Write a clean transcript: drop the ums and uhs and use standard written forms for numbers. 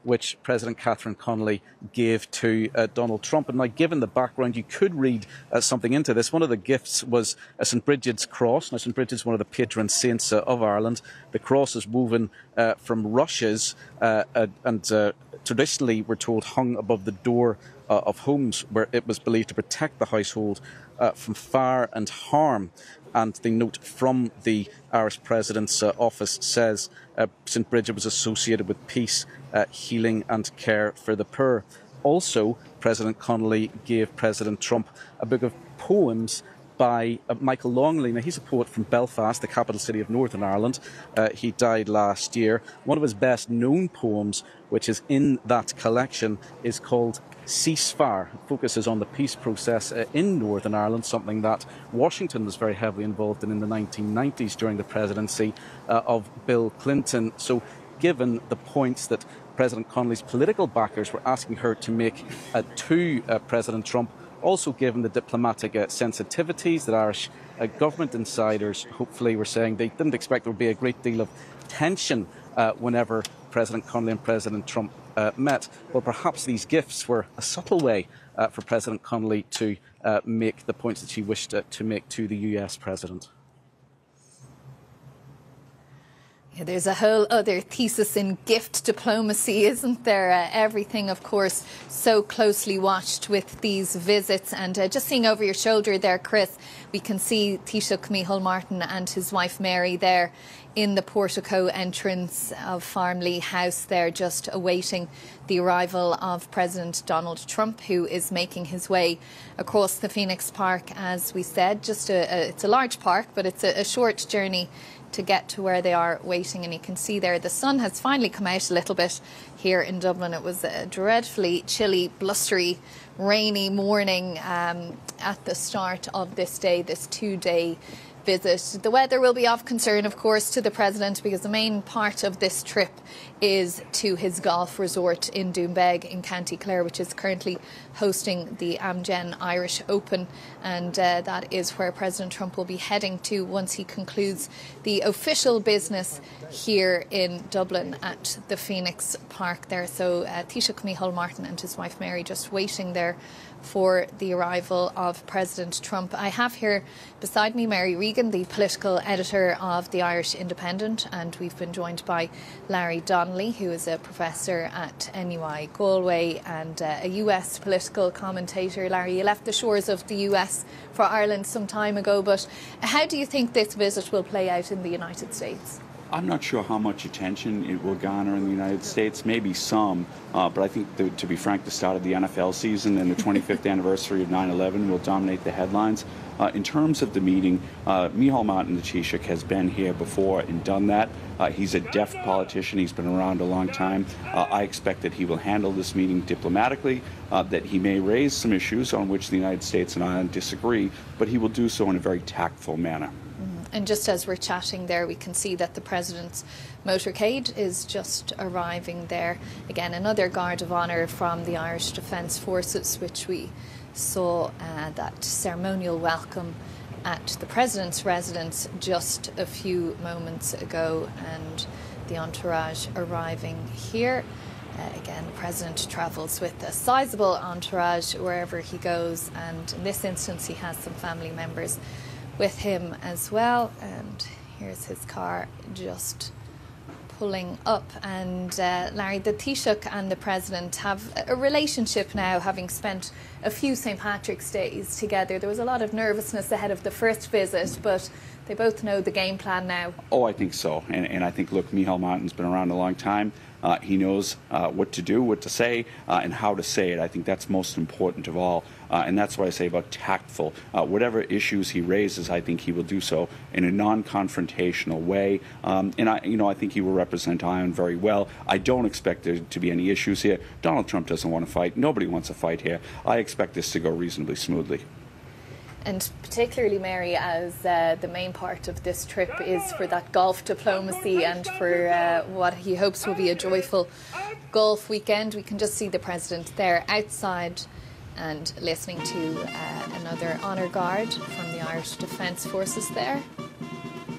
which President Catherine Connolly gave to Donald Trump. And now, given the background, you could read something into this. One of the gifts was a St. Bridget's cross. Now, St. Bridget's one of the patron saints of Ireland. The cross is woven from rushes and traditionally, we're told, hung above the door of homes where it was believed to protect the household from fire and harm. And the note from the Irish President's office says St. Bridget was associated with peace, healing and care for the poor. Also, President Connolly gave President Trump a book of poems by Michael Longley. Now, he's a poet from Belfast, the capital city of Northern Ireland. He died last year. One of his best-known poems, which is in that collection, is called Ceasefire. It focuses on the peace process in Northern Ireland, something that Washington was very heavily involved in the 1990s during the presidency of Bill Clinton. So, given the points that President Connolly's political backers were asking her to make to President Trump, also given the diplomatic sensitivities that Irish government insiders hopefully were saying they didn't expect there would be a great deal of tension whenever President Connolly and President Trump met. Well, perhaps these gifts were a subtle way for President Connolly to make the points that she wished to make to the US President. Yeah, there's a whole other thesis in gift diplomacy, isn't there? Everything, of course, so closely watched with these visits. And just seeing over your shoulder there, Chris, we can see Taoiseach Micheál Martin and his wife Mary there in the portico entrance of Farmley House there, just awaiting the arrival of President Donald Trump, who is making his way across the Phoenix Park, as we said. Just it's a large park, but it's a short journey to get to where they are waiting. And you can see there the sun has finally come out a little bit here in Dublin. It was a dreadfully chilly, blustery, rainy morning at the start of this day, this two-day visit. The weather will be of concern, of course, to the President, because the main part of this trip is to his golf resort in Doombeg in County Clare, which is currently hosting the Amgen Irish Open, and that is where President Trump will be heading to once he concludes the official business here in Dublin at the Phoenix Park there. So Taoiseach Micheál Martin and his wife Mary just waiting there for the arrival of President Trump. I have here beside me Mary Regan, the political editor of the Irish Independent, and we've been joined by Larry Donnelly, who is a professor at NUI Galway and a US political commentator. Larry, you left the shores of the US for Ireland some time ago, but how do you think this visit will play out in the United States? I'm not sure how much attention it will garner in the United States, maybe some, but I think, to be frank, the start of the NFL season and the 25th anniversary of 9/11 will dominate the headlines. In terms of the meeting, Micheál Martin, the Taoiseach, has been here before and done that. He's a deft politician. He's been around a long time. I expect that he will handle this meeting diplomatically, that he may raise some issues on which the United States and Ireland disagree, but he will do so in a very tactful manner. And just as we're chatting there, we can see that the President's motorcade is just arriving there. Again, another guard of honour from the Irish Defence Forces, which we saw that ceremonial welcome at the President's residence just a few moments ago, and the entourage arriving here. Again, the President travels with a sizable entourage wherever he goes, and in this instance he has some family members with him as well. And here's his car just pulling up. And Larry, the Taoiseach and the President have a relationship now, having spent a few St. Patrick's Days together. There was a lot of nervousness ahead of the first visit, but they both know the game plan now. Oh, I think so. And I think, look, Micheál Martin's been around a long time. He knows what to do, what to say, and how to say it. I think that's most important of all. And that's what I say about tactful. Whatever issues he raises, I think he will do so in a non-confrontational way. And I think he will represent Ireland very well. I don't expect there to be any issues here. Donald Trump doesn't want to fight. Nobody wants a fight here. I expect this to go reasonably smoothly. And particularly, Mary, as the main part of this trip is for that golf diplomacy and for what he hopes will be a joyful golf weekend. We can just see the President there outside and listening to another honour guard from the Irish Defence Forces there.